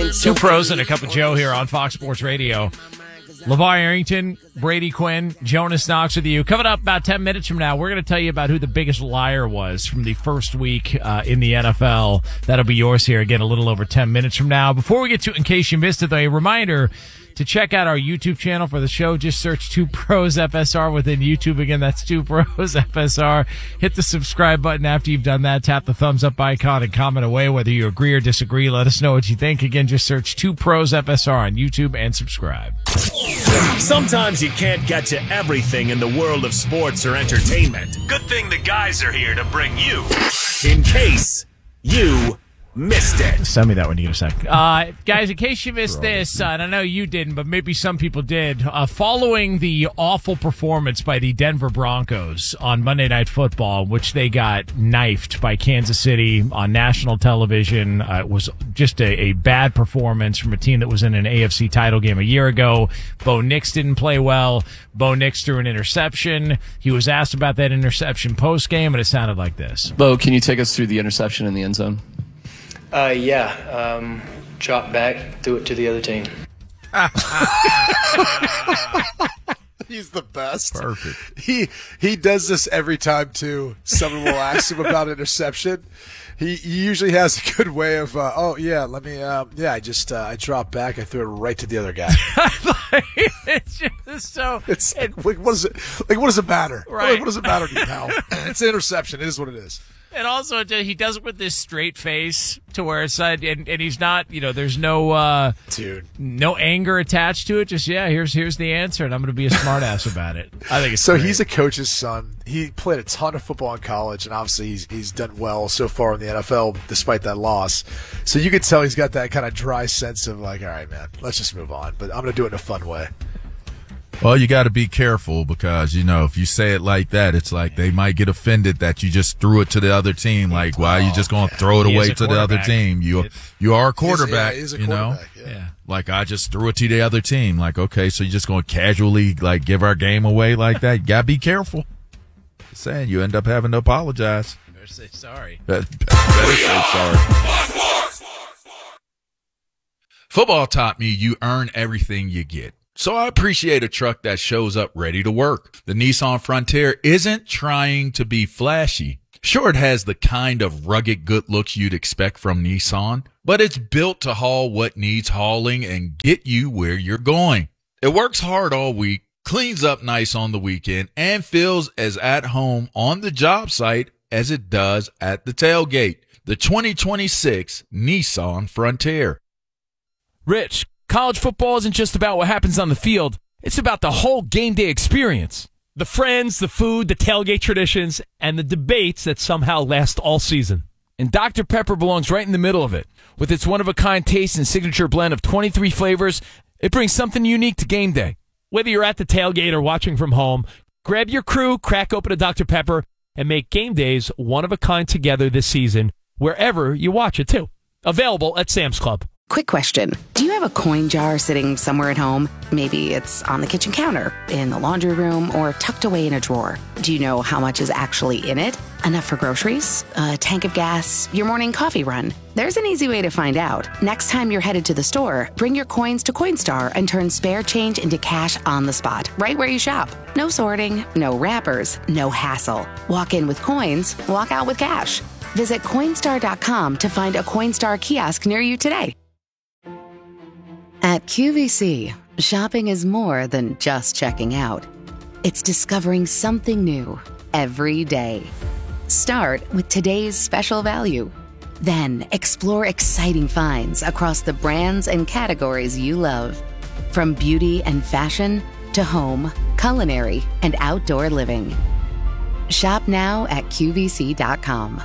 Two pros and a cup of Joe here on Fox Sports Radio. LeVar Arrington, Brady Quinn, Jonas Knox with you. Coming up about 10 minutes from now, we're going to tell you about who the biggest liar was from the first week in the NFL. That'll be yours here again a little over 10 minutes from now. Before we get to it, in case you missed it, though, a reminder to check out our YouTube channel for the show. Just search Two Pros FSR within YouTube. Again, that's Two Pros FSR. Hit the subscribe button after you've done that. Tap the thumbs up icon and comment away whether you agree or disagree. Let us know what you think. Again, just search Two Pros FSR on YouTube and subscribe. Sometimes you can't get to everything in the world of sports or entertainment. Good thing the guys are here to bring you in case you missed it. Send me that when you get a sec. Guys, in case you missed this, and I know you didn't, but maybe some people did, following the awful performance by the Denver Broncos on Monday Night Football, which they got knifed by Kansas City on national television. It was just a bad performance from a team that was in an AFC title game a year ago. Bo Nix didn't play well. Bo Nix threw an interception. He was asked about that interception post-game, and it sounded like this. Bo, can you take us through the interception in the end zone? Drop back, do it to the other team. He's the best. Perfect. He does this every time, too. Someone will ask him about interception. He usually has a good way of, I dropped back, I threw it right to the other guy. It's just so... It's what does it matter? Right. What does it matter to you, pal? It's an interception. It is what it is. And also, he does it with this straight face to where it's and he's not, there's no no anger attached to it. Just here's the answer, and I'm going to be a smartass about it. I think it's so. Great. He's a coach's son. He played a ton of football in college, and obviously he's done well so far in the NFL despite that loss. So you could tell he's got that kind of dry sense of like, all right, man, let's just move on. But I'm going to do it in a fun way. Well, you got to be careful because, if you say it like that, it's like they might get offended that you just threw it to the other team. Like, why are you just going to throw it away to the other team? You are a quarterback, he's a quarterback, Yeah. Like, I just threw it to the other team. Like, okay, so you're just going to casually, like, give our game away like that? You got to be careful. Just saying, you end up having to apologize. Better say sorry. Better say sorry. Football taught me you earn everything you get. So I appreciate a truck that shows up ready to work. The Nissan Frontier isn't trying to be flashy. Sure, it has the kind of rugged good looks you'd expect from Nissan, but it's built to haul what needs hauling and get you where you're going. It works hard all week, cleans up nice on the weekend, and feels as at home on the job site as it does at the tailgate. The 2026 Nissan Frontier. Rich, college football isn't just about what happens on the field. It's about the whole game day experience. The friends, the food, the tailgate traditions, and the debates that somehow last all season. And Dr. Pepper belongs right in the middle of it. With its one-of-a-kind taste and signature blend of 23 flavors, it brings something unique to game day. Whether you're at the tailgate or watching from home, grab your crew, crack open a Dr. Pepper, and make game days one-of-a-kind together this season, wherever you watch it, too. Available at Sam's Club. Quick question. Do you have a coin jar sitting somewhere at home? Maybe it's on the kitchen counter, in the laundry room, or tucked away in a drawer. Do you know how much is actually in it? Enough for groceries? A tank of gas? Your morning coffee run? There's an easy way to find out. Next time you're headed to the store, bring your coins to Coinstar and turn spare change into cash on the spot, right where you shop. No sorting, no wrappers, no hassle. Walk in with coins, walk out with cash. Visit Coinstar.com to find a Coinstar kiosk near you today. At QVC, shopping is more than just checking out. It's discovering something new every day. Start with today's special value. Then explore exciting finds across the brands and categories you love. From beauty and fashion to home, culinary, and outdoor living. Shop now at QVC.com.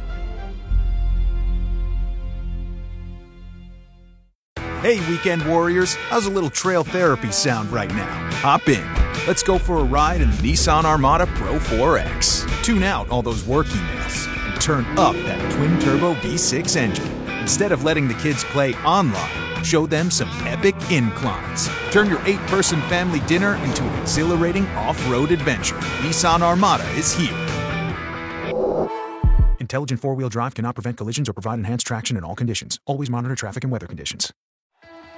Hey, weekend warriors, how's a little trail therapy sound right now? Hop in. Let's go for a ride in the Nissan Armada Pro 4X. Tune out all those work emails and turn up that twin-turbo V6 engine. Instead of letting the kids play online, show them some epic inclines. Turn your 8-person family dinner into an exhilarating off-road adventure. Nissan Armada is here. Intelligent four-wheel drive cannot prevent collisions or provide enhanced traction in all conditions. Always monitor traffic and weather conditions.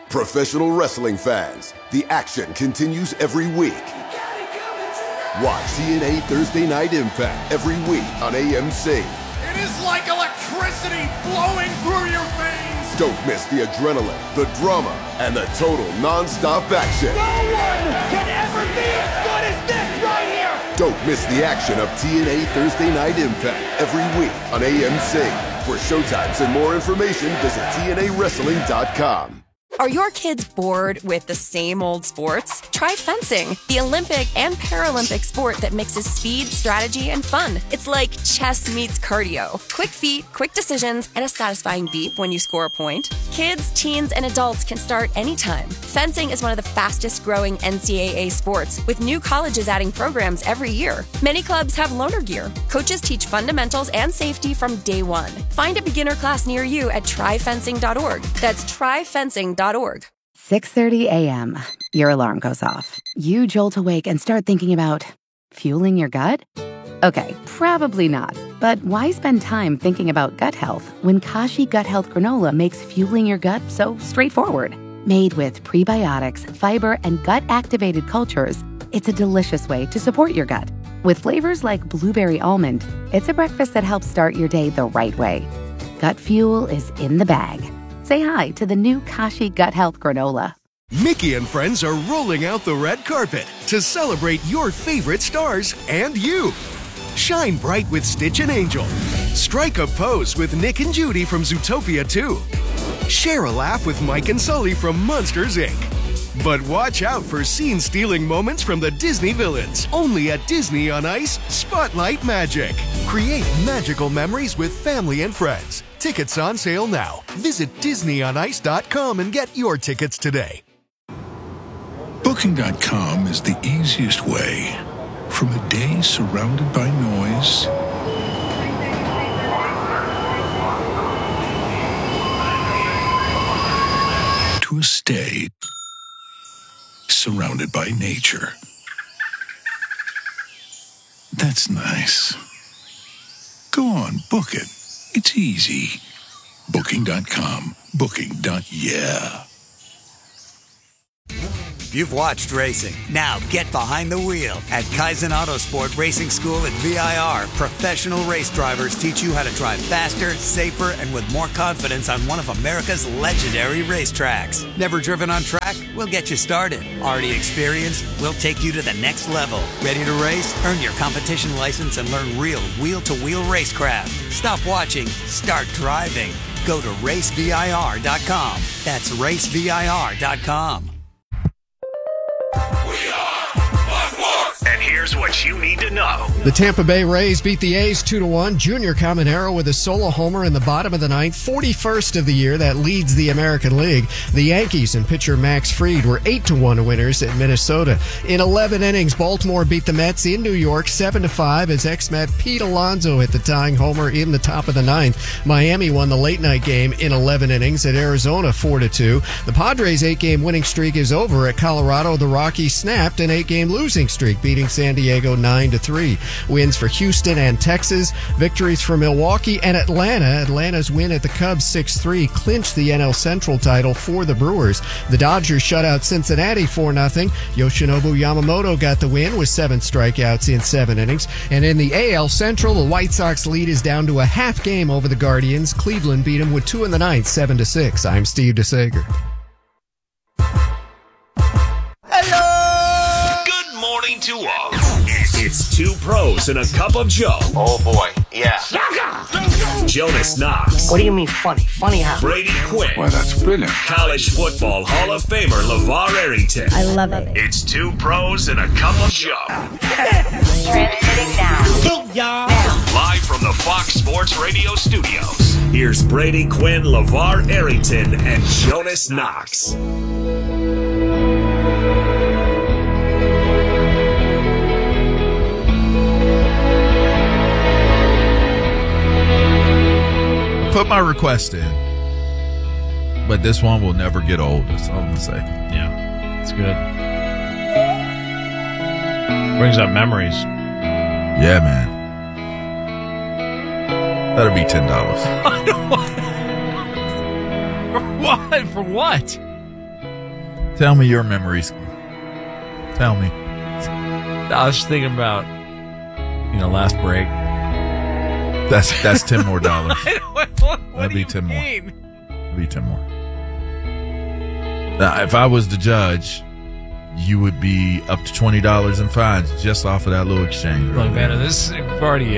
Professional wrestling fans, the action continues every week. Watch TNA Thursday Night Impact every week on AMC. It is like electricity flowing through your veins. Don't miss the adrenaline, the drama, and the total non-stop action. No one can ever be as good as this right here. Don't miss the action of TNA Thursday Night Impact every week on AMC. For showtimes and more information, visit TNAWrestling.com. Are your kids bored with the same old sports? Try fencing, the Olympic and Paralympic sport that mixes speed, strategy, and fun. It's like chess meets cardio. Quick feet, quick decisions, and a satisfying beep when you score a point. Kids, teens, and adults can start anytime. Fencing is one of the fastest growing NCAA sports, with new colleges adding programs every year. Many clubs have loaner gear. Coaches teach fundamentals and safety from day one. Find a beginner class near you at tryfencing.org. That's tryfencing.org. 6:30 a.m. Your alarm goes off. You jolt awake and start thinking about fueling your gut? Okay, probably not. But why spend time thinking about gut health when Kashi Gut Health Granola makes fueling your gut so straightforward? Made with prebiotics, fiber, and gut-activated cultures, it's a delicious way to support your gut. With flavors like blueberry almond, it's a breakfast that helps start your day the right way. Gut fuel is in the bag. Say hi to the new Kashi Gut Health Granola. Mickey and friends are rolling out the red carpet to celebrate your favorite stars and you. Shine bright with Stitch and Angel. Strike a pose with Nick and Judy from Zootopia 2. Share a laugh with Mike and Sully from Monsters, Inc. But watch out for scene-stealing moments from the Disney villains. Only at Disney on Ice Spotlight Magic. Create magical memories with family and friends. Tickets on sale now. Visit DisneyOnIce.com and get your tickets today. Booking.com is the easiest way. From a day surrounded by noise to a stay surrounded by nature. That's nice. Go on, book it. It's easy. Booking.com. Booking.yeah. You've watched racing. Now get behind the wheel at Kaizen Autosport Racing School at VIR. Professional race drivers teach you how to drive faster, safer, and with more confidence on one of America's legendary racetracks. Never driven on track? We'll get you started. Already experienced? We'll take you to the next level. Ready to race? Earn your competition license and learn real wheel-to-wheel racecraft. Stop watching. Start driving. Go to racevir.com. That's racevir.com. And here's what you need to know. The Tampa Bay Rays beat the A's 2-1. Junior Caminero with a solo homer in the bottom of the ninth, 41st of the year. That leads the American League. The Yankees and pitcher Max Fried were 8-1 winners at Minnesota. In 11 innings, Baltimore beat the Mets in New York 7-5 as ex-Met Pete Alonso hit the tying homer in the top of the ninth. Miami won the late night game in 11 innings at Arizona 4-2. The Padres' 8-game winning streak is over. At Colorado, the Rockies snapped an 8-game losing streak, beating San Diego 9-3. Wins for Houston and Texas, victories for Milwaukee and Atlanta. Atlanta's win at the Cubs 6-3 clinched the NL Central title for the Brewers. The Dodgers shut out Cincinnati 4-0. Yoshinobu Yamamoto got the win with 7 strikeouts in 7 innings. And in the AL Central, the White Sox lead is down to a half game over the Guardians. Cleveland beat them with 2 in the ninth, 7-6. I'm Steve DeSager. Morning to all. It's 2 pros and a cup of Joe. Oh boy, yeah. Jonas Knox. What do you mean funny? Funny how? Brady Quinn. Well, that's brilliant. College football Hall of Famer LeVar Arrington. I love it. It's 2 pros and a cup of Joe. Transmitting now. Live from the Fox Sports Radio studios. Here's Brady Quinn, LeVar Arrington, and Jonas Knox. Put my request in, but this one will never get old. That's all I'm gonna say. Yeah, it's good. Brings up memories. Yeah, man. That'll be $10. For what? For what? Tell me your memories. Tell me. I was thinking about, last break. That's 10 more dollars. What That'd be 10 more. That'd be 10 more. Now, if I was the judge, you would be up to $20 in fines just off of that little exchange. Look, man, this we've already,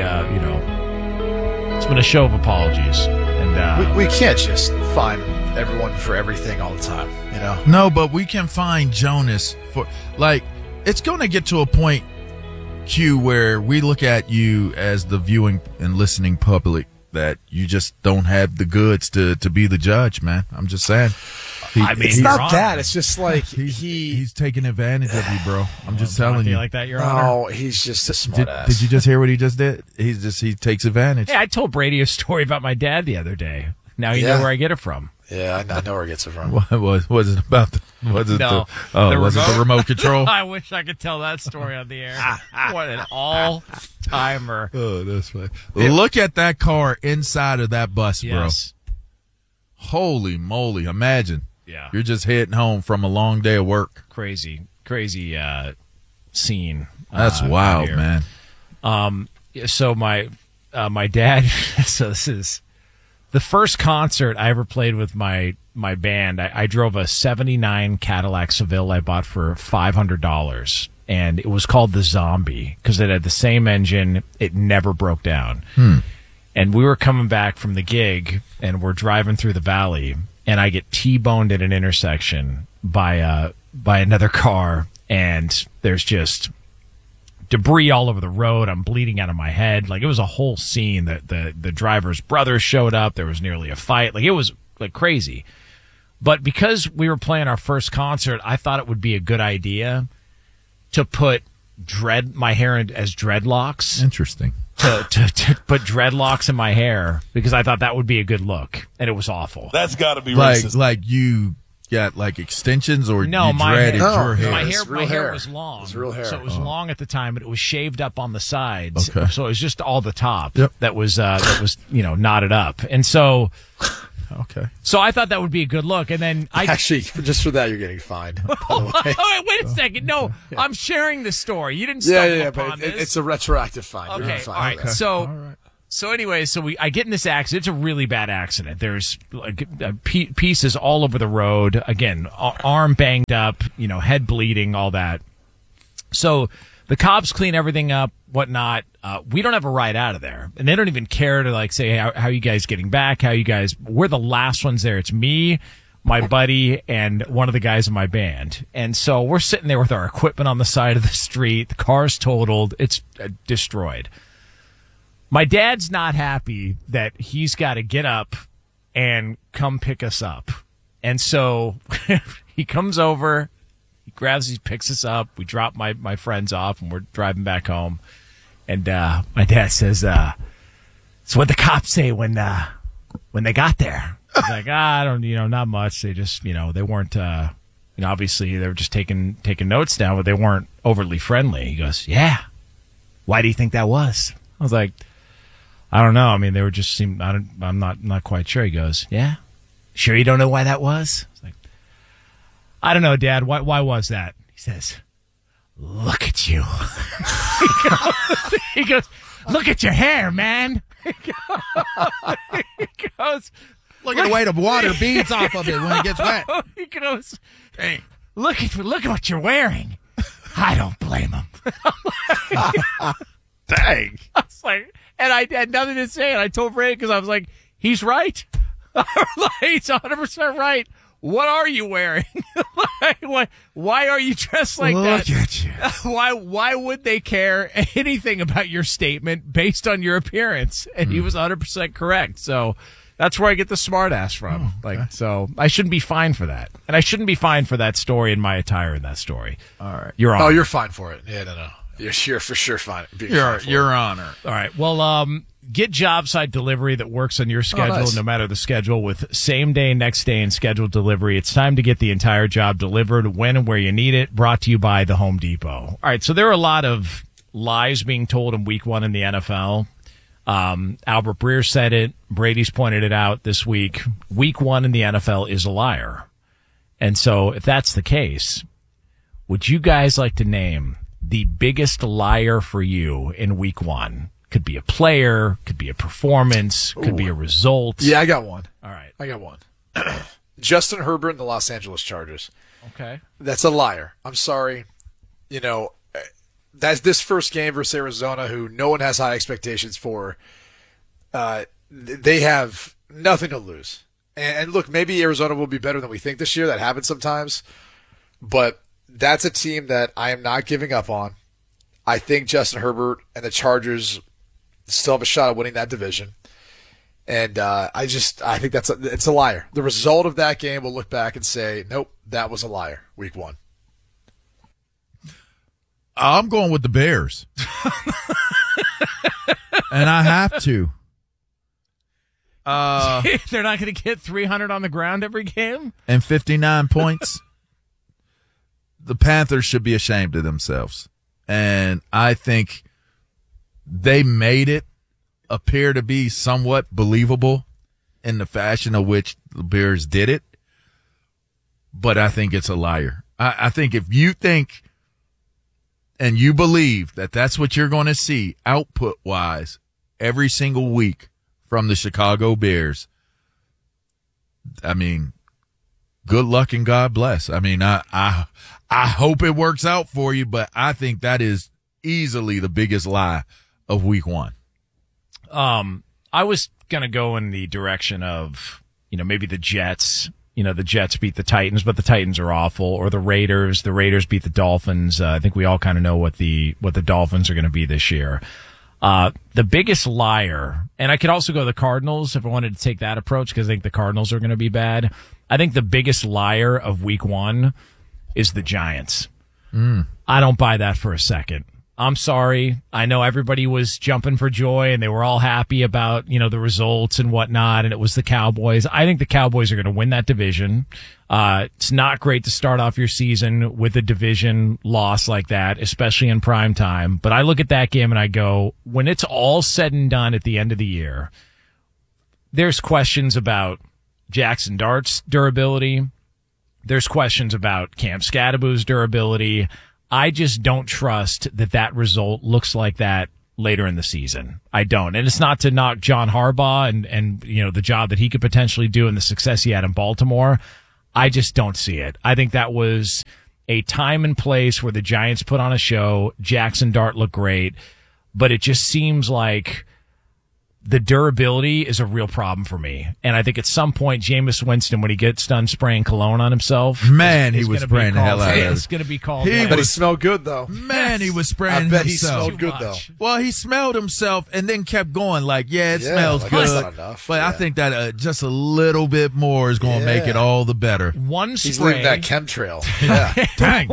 it's been a show of apologies, and we can't just fine everyone for everything all the time, No, but we can find Jonas for it's going to get to a point, Q, where we look at you as the viewing and listening public that you just don't have the goods to be the judge, man. I'm just saying. It's not that. It's just like he's taking advantage of you, bro. I'm just telling you. Like that, Your Honor? No, he's just a smart ass. Did you just hear what he just did? He takes advantage. Hey, I told Brady a story about my dad the other day. Now you know where I get it from. Yeah, I know where he gets it from. What was it about? Was it the remote control? I wish I could tell that story on the air. What an all-timer. Oh, that's funny. Look at that car inside of that bus, yes. Bro. Holy moly. Imagine. Yeah. You're just heading home from a long day of work. Crazy scene. That's wild, man. So my dad, so this is the first concert I ever played with my band. I drove a 79 Cadillac Seville I bought for $500, and it was called the Zombie because it had the same engine. It never broke down. And we were coming back from the gig, and we're driving through the valley, and I get T-boned at an intersection by another car, and there's just debris all over the road. I'm bleeding out of my head. Like, it was a whole scene. The driver's brother showed up. There was nearly a fight. Like, it was like crazy. But because we were playing our first concert, I thought it would be a good idea to put my hair as dreadlocks. Interesting. To put dreadlocks in my hair because I thought that would be a good look, and it was awful. That's got to be racist. Like you got extensions, or no, you dreaded your hair? My hair was long. It's real hair. So it was long at the time, but it was shaved up on the sides. Okay. So it was just all the top Yep. that was knotted up, and so. Okay. So I thought that would be a good look, and then actually, just for that, you're getting fined. Wait a second. No, I'm sharing the story. You didn't stumble upon but this. it's a retroactive fine. Okay, all right. Okay. So anyway, I get in this accident. It's a really bad accident. There's pieces all over the road. Again, arm banged up, head bleeding, all that. So the cops clean everything up, whatnot. We don't have a ride out of there, and they don't even care to say, how you guys getting back? We're the last ones there. It's me, my buddy, and one of the guys in my band. And so we're sitting there with our equipment on the side of the street. The car's totaled. It's destroyed. My dad's not happy that he's got to get up and come pick us up. And so he comes over, he picks us up. We drop my friends off, and we're driving back home. And my dad says, so what the cops say when they got there? He's like, I don't, not much. They just, they weren't, obviously they were just taking notes down, but they weren't overly friendly. He goes, yeah. Why do you think that was? I was like, I don't know. I mean, they were just I'm not quite sure. He goes, yeah. Sure you don't know why that was? I was like, I don't know, Dad. Why was that? He says, look at you. He goes, look at your hair, man. He goes, look at the way the water beads off of it when it gets wet. He goes, hey, look at what you're wearing. I don't blame him. Dang. I was like, and I had nothing to say, and I told Ray because I was like, he's right. He's 100% right. What are you wearing? Why are you dressed like that? Look at you. Why would they care anything about your statement based on your appearance? And he was 100% correct. So that's where I get the smart ass from. So I shouldn't be fined for that. And I shouldn't be fined for that story and my attire in that story. All right. You're on. Oh, you're fine for it. Yeah, no. You're for sure fine. Your honor. All right. Well, get job site delivery that works on your schedule, nice. No matter the schedule, with same day, next day, and scheduled delivery. It's time to get the entire job delivered when and where you need it. Brought to you by the Home Depot. All right. So there are a lot of lies being told in Week 1 in the NFL. Albert Breer said it. Brady's pointed it out this week. Week 1 in the NFL is a liar. And so if that's the case, would you guys like to name the biggest liar for you in week 1? Could be a player, could be a performance, could be a result. Yeah, I got one. All right. I got one. Justin Herbert and the Los Angeles Chargers. Okay. That's a liar. I'm sorry. You know, that's this first game versus Arizona, who no one has high expectations for. They have nothing to lose. And look, maybe Arizona will be better than we think this year. That happens sometimes. But that's a team that I am not giving up on. I think Justin Herbert and the Chargers still have a shot at winning that division. And I think it's a liar. The result of that game, we'll look back and say, nope, that was a liar, week 1. I'm going with the Bears. And I have to. They're not going to get 300 on the ground every game? And 59 points. The Panthers should be ashamed of themselves. And I think they made it appear to be somewhat believable in the fashion of which the Bears did it. But I think it's a liar. I think if you think and you believe that that's what you're going to see output-wise every single week from the Chicago Bears, I mean, good luck and God bless. I mean, I hope it works out for you, but I think that is easily the biggest lie of week 1. I was going to go in the direction of, maybe the Jets. The Jets beat the Titans, but the Titans are awful. Or the Raiders beat the Dolphins. I think we all kind of know what the Dolphins are going to be this year. The biggest liar, and I could also go the Cardinals if I wanted to take that approach because I think the Cardinals are going to be bad. I think the biggest liar of week 1 is the Giants. I don't buy that for a second. I'm sorry. I know everybody was jumping for joy and they were all happy about, the results and whatnot, and it was the Cowboys. I think the Cowboys are going to win that division. It's not great to start off your season with a division loss like that, especially in prime time. But I look at that game and I go, when it's all said and done at the end of the year, there's questions about Jackson Dart's durability. There's questions about Cam Scadaboo's durability. I just don't trust that result looks like that later in the season. I don't. And it's not to knock John Harbaugh and the job that he could potentially do and the success he had in Baltimore. I just don't see it. I think that was a time and place where the Giants put on a show. Jackson Dart looked great, but it just seems like the durability is a real problem for me. And I think at some point, Jameis Winston, when he gets done spraying cologne on himself, he was spraying the hell out of it. It's going to be called. But he smelled good, though. Man, he was spraying I bet himself. he smelled good, though. Well, he smelled himself and then kept going it smells good. That's not enough. But I think that just a little bit more is going to make it all the better. One spray. He's leaving that chemtrail. Yeah. Dang.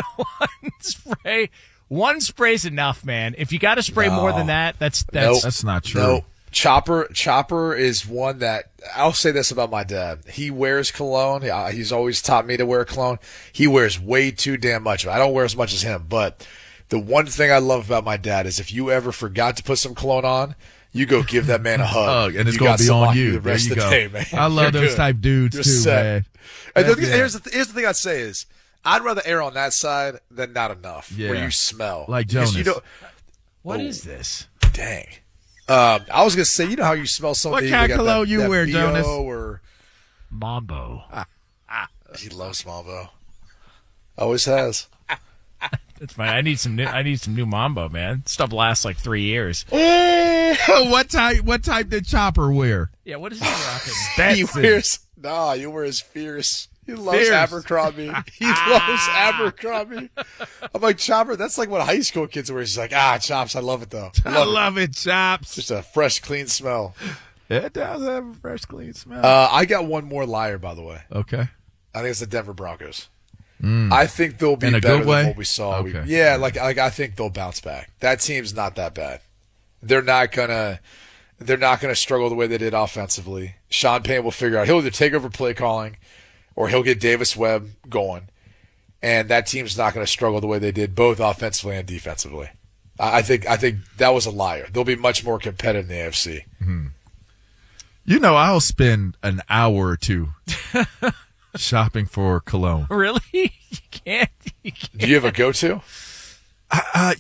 One spray's enough, man. If you got to spray more than that, that's not true. No. Chopper is one that I'll say this about my dad. He wears cologne. He's always taught me to wear cologne. He wears way too damn much. I don't wear as much as him, but the one thing I love about my dad is if you ever forgot to put some cologne on, you go give that man a hug. And it's going to be on you. The rest of the day, man. I love those type dudes too, man. And here's the thing I'd say is I'd rather err on that side than not enough where you smell. Like Jonas. What is this? Dang. I was going to say, how you smell something. What kind of cologne you wear, Jonas? Or Mambo. He loves Mambo. Always has. That's fine. I need some new Mambo, man. Stuff lasts like 3 years. What type did Chopper wear? Yeah, what is he rocking? He wears Fierce. He loves Abercrombie. He loves Abercrombie. I'm like, Chopper, that's like what high school kids wear. He's like, Chops, I love it, though. I love it, Chops. Just a fresh, clean smell. It does have a fresh, clean smell. I got one more liar, by the way. Okay. I think it's the Denver Broncos. I think they'll be in a better good way? than what we saw. Okay. I think they'll bounce back. That team's not that bad. They're not gonna struggle the way they did offensively. Sean Payne will figure out. He'll either take over play calling or he'll get Davis Webb going. And that team's not going to struggle the way they did both offensively and defensively. I think that was a liar. They'll be much more competitive in the AFC. Mm-hmm. I'll spend an hour or two shopping for cologne. Really? You can't. Do you have a go-to? I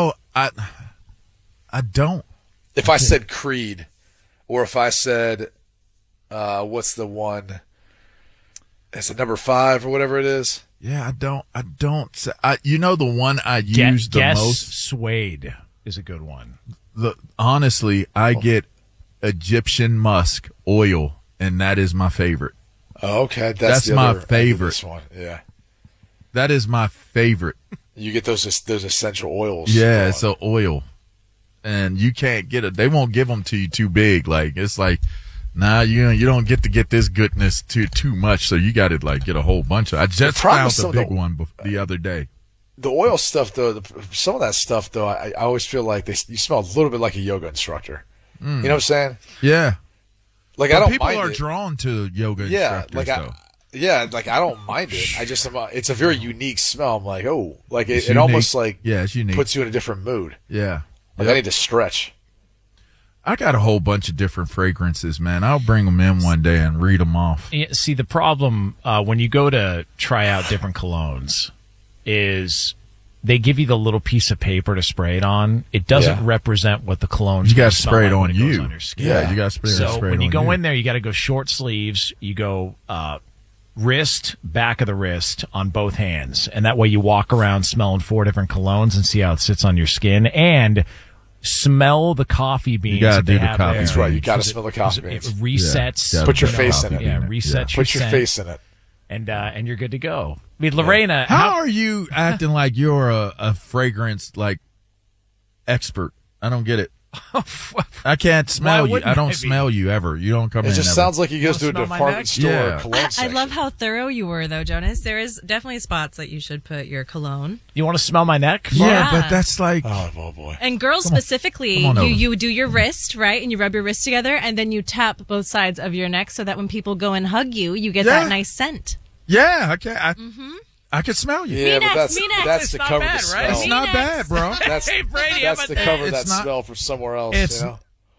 don't. If I said Creed, or if I said, what's the one? Is it number 5 or whatever it is? Yeah, I don't. The one I use the Guess most. Suede is a good one. Honestly, I get Egyptian musk oil, and that is my favorite. Oh, okay, that's the my other, favorite. This one, yeah. That is my favorite. You get those essential oils. Yeah, it's an oil, and you can't get it. They won't give them to you too big. Like it's like, nah, you don't get to get this goodness too much. So you got to like get a whole bunch of. I just found the big one the other day. The oil stuff, though, some of that stuff, though, I always feel like you smell a little bit like a yoga instructor. You know what I'm saying? Yeah. Like but I don't people mind are it. drawn to yoga instructors, though. I don't mind it. It's a very unique smell. I'm like, oh, like it unique. almost like it's unique. Puts you in a different mood. Yeah. Like I need to stretch. I got a whole bunch of different fragrances, man. I'll bring them in one day and read them off. Yeah, see, the problem when you go to try out different colognes is they give you the little piece of paper to spray it on. It doesn't represent what the cologne. You got to spray it on you. On your skin. Yeah, you got to spray it on you. So when you go in there, you got to go short sleeves. You go wrist, back of the wrist on both hands, and that way you walk around smelling 4 different colognes and see how it sits on your skin and smell the coffee beans. You got to do the coffee. That's right. You got to smell the coffee beans. It resets. Yeah, put your face in it. Yeah, resets your Put your scent, face in it. and you're good to go. I mean, Lorena, how are you acting like you're a fragrance like expert? I don't get it. I can't smell you. I don't smell you ever. You don't come in. It just ever. sounds like he goes to a department store or cologne I section. love how thorough you were, though, Jonas. There is definitely spots that you should put your cologne. You want to smell my neck? Yeah, but that's like. Oh boy. And girls specifically, you do your wrist, right? And you rub your wrist together, and then you tap both sides of your neck so that when people go and hug you, you get that nice scent. Yeah, I can smell you. Yeah, but that's It's to not cover bad, the smell. right? It's not bad, bro. That's Hey, Brady, that's how to about cover that? that smell from somewhere else. It's- You know?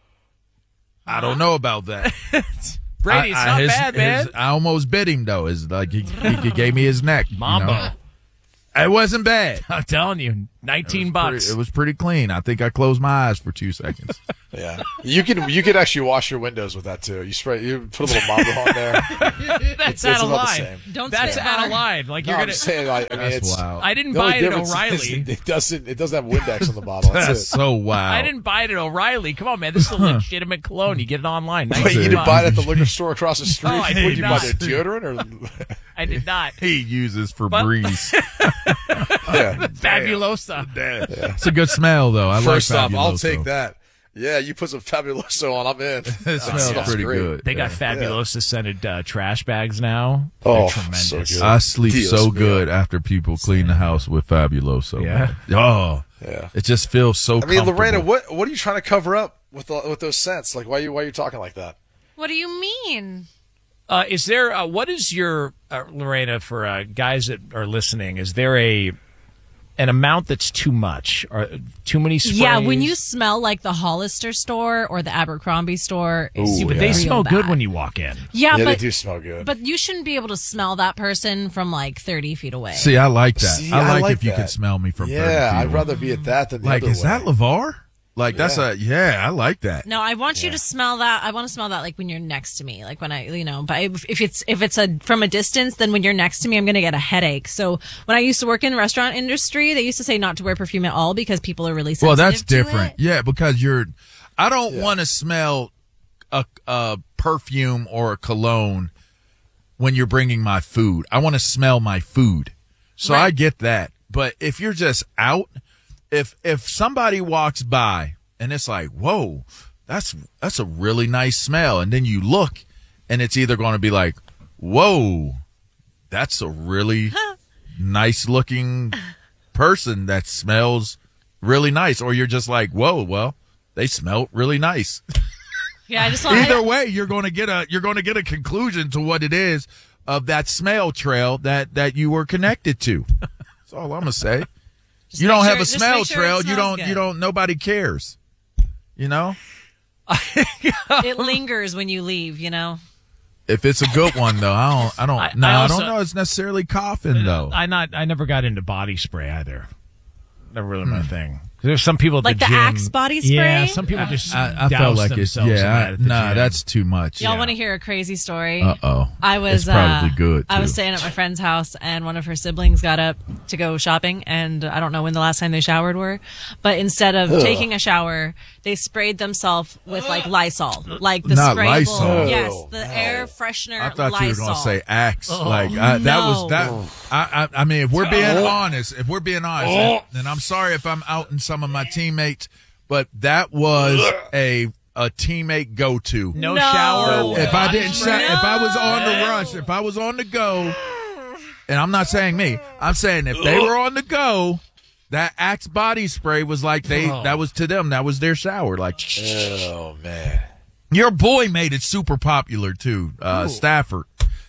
I don't know about that. Brady, it's not bad, man. I almost bit him though. It's like he gave me his neck. Mambo. You know? It wasn't bad. I'm telling you, $19. It was pretty clean. I think I closed my eyes for 2 seconds. Yeah, you could actually wash your windows with that too. You put a little Mambo on there. That's it's out of about the line. same. That's out of line. Like you're I'm gonna. saying, I mean, That's it's. wild. I didn't The only buy it at difference O'Reilly. is it doesn't have Windex on the bottle. That's it. so wild. I didn't buy it at O'Reilly. Come on, man. This is a legitimate cologne. You get it online. Wait, you didn't buy it at the liquor store across the street? No, I What did did you buy not. their deodorant or? I did not. He uses But- Febreze. Yeah. Fabulosa. It's a good smell though. I First like off, I'll Fabuloso. take that. Yeah, you put some Fabuloso on, I'm in. It smells pretty great. good. They got Fabulosa scented trash bags now. Oh, They're tremendous. so good. I sleep Dios so mío. good after people clean the house with Fabuloso. Yeah. Man. Oh, Yeah. it just feels so. I mean, Lorena, comfortable. what are you trying to cover up with those scents? Like, why are you talking like that? What do you mean? Is there? What is your Lorena for guys that are listening? Is there an amount that's too much or too many sprays? Yeah, when you smell like the Hollister store or the Abercrombie store, it's but they smell good when you walk in. Yeah, they but do smell good. But you shouldn't be able to smell that person from like 30 feet away. See, I like that. See, I like if you that. could smell me from 30 Yeah, feet I'd away. rather be at that than the Like, other is way. that LeVar? Like, that's I like that. No, I want you to smell that. I want to smell that like when you're next to me, like when but if it's from a distance, then when you're next to me, I'm going to get a headache. So when I used to work in the restaurant industry, they used to say not to wear perfume at all because people are really sensitive. Well, that's to different. it. Yeah, because I don't want to smell a perfume or a cologne when you're bringing my food. I want to smell my food. So I get that. But if you're just out, if somebody walks by and it's like, whoa, that's a really nice smell. And then you look and it's either going to be like, whoa, that's a really nice looking person that smells really nice. Or you're just like, whoa, well, they smell really nice. Yeah, I just want Either way, you're going to get a conclusion to what it is of that smell trail that you were connected to. That's all I'm going to say. You don't have a smell trail. You don't, nobody cares. You know? it lingers when you leave, you know? If it's a good one, though, I don't also- know. It's necessarily coughing, though. I never got into body spray either. Never really my thing. There's some people at Like the the gym. Axe body spray? Yeah, some people just I douse felt like it's themselves in that at the gym. that's too much. Y'all want to hear a crazy story? Uh-oh. I was It's probably good, I was too. staying at my friend's house, and one of her siblings got up to go shopping, and I don't know when the last time they showered were, but instead of taking a shower, they sprayed themselves with like Lysol, like the Not sprayable. Lysol. Yes, the air freshener. I thought Lysol. you were going to say Axe. That No. was that. I mean, if we're being honest, and I'm sorry if I'm outing some of my teammates, but that was a teammate go-to. No shower. If I didn't, if I was on the rush, if I was on the go, and I'm not saying me, I'm saying if they were on the go, that Axe body spray was like that was to them. That was their shower. Like, oh man, your boy made it super popular too. Stafford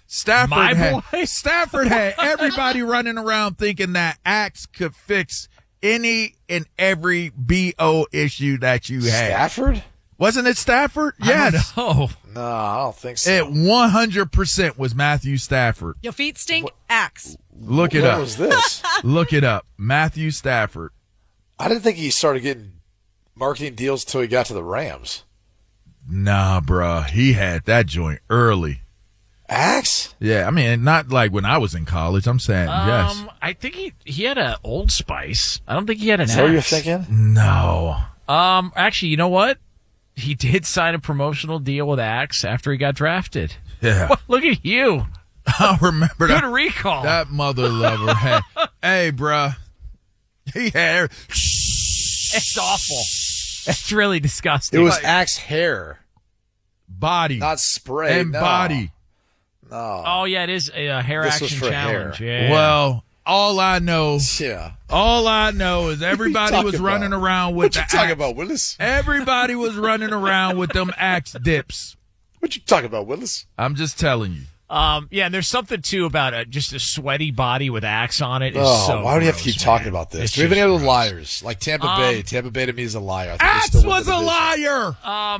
had everybody running around thinking that Axe could fix any and every BO issue that you had. Stafford? Wasn't it Stafford? Yes. Oh. No, I don't think so. It 100% was Matthew Stafford. Your feet stink. Axe. Look it What up. was this? Look it up. Matthew Stafford. I didn't think he started getting marketing deals until he got to the Rams. Nah, bruh. He had that joint early. Axe? Yeah, I mean, not like when I was in college. I'm saying, yes. I think he had an Old Spice. I don't think he had an Is that what you're Axe. thinking? No. Actually, you know what? He did sign a promotional deal with Axe after he got drafted. Yeah. Look at you. I remember Good that. recall. That mother lover had. Hey, bruh. He had. It's awful. It's really disgusting. It was Axe hair. Body. Not spray. And no. body. No. Oh, yeah, it is a hair This action was for challenge. hair. Yeah. Well, all I know is everybody was talking running about? around with What the you talking Axe. about, Willis? Everybody was running around with them Axe dips. What you talking about, Willis? I'm just telling you. Yeah, and there's something, too, about just a sweaty body with Axe on it. Is so Why do we have to gross, keep talking man. about this? It's Do we have any just other gross. liars? Like Tampa Bay. Tampa Bay to me is a liar. I think they Axe still win was the a division. liar.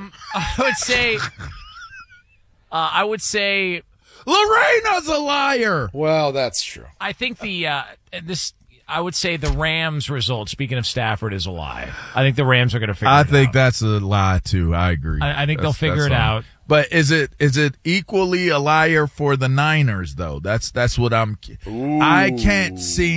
I would say Lorena's a liar. Well, that's true. I think I would say the Rams result, speaking of Stafford, is a lie. I think the Rams are going to figure it out. I think that's a lie too. I agree. I think they'll figure that's it all. out. But is it equally a liar for the Niners though? That's what I can't see